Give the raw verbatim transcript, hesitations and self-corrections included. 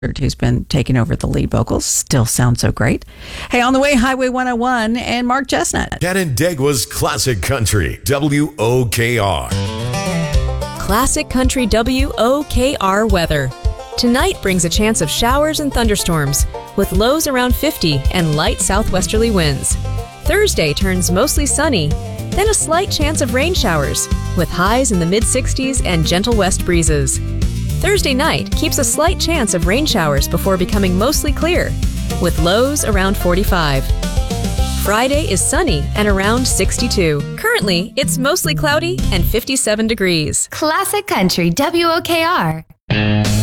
who's been taking over the lead vocals. Still sounds so great. Hey, on the way, Highway one oh one and Mark Chestnut. Canandaigua's Classic Country, W O K R. Classic Country W O K R weather. Tonight brings a chance of showers and thunderstorms, with lows around fifty and light southwesterly winds. Thursday turns mostly sunny, then a slight chance of rain showers, with highs in the mid sixties and gentle west breezes. Thursday night keeps a slight chance of rain showers before becoming mostly clear, with lows around forty-five. Friday is sunny and around sixty-two. Currently, it's mostly cloudy and fifty-seven degrees. Classic Country W O K R.